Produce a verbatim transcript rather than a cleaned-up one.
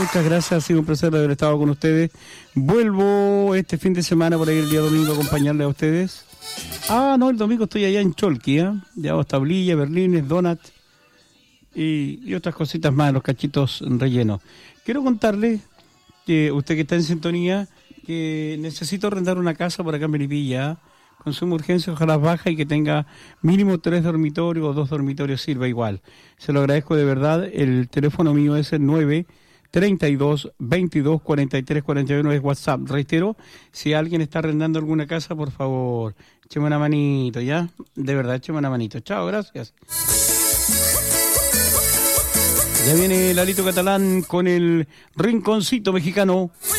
muchas gracias, ha sido un placer haber estado con ustedes. Vuelvo este fin de semana, por ahí el día domingo, a acompañarles a ustedes. Ah, no, el domingo estoy allá en Cholqui, ¿eh? Llevamos tablillas, berlines, donut y, y otras cositas más, los cachitos rellenos. Quiero contarles, que usted que está en sintonía, que necesito arrendar una casa por acá en Melipilla, con suma urgencia, ojalá baja y que tenga mínimo tres dormitorios o dos dormitorios, sirva igual. Se lo agradezco de verdad. El teléfono mío es el nueve treinta y dos, veintidós, cuarenta y tres, cuarenta y uno, es WhatsApp. Reitero, si alguien está arrendando alguna casa, por favor, écheme una manito, ¿ya? De verdad, écheme una manito. Chao, gracias. Ya viene Lalito Catalán con el Rinconcito Mexicano.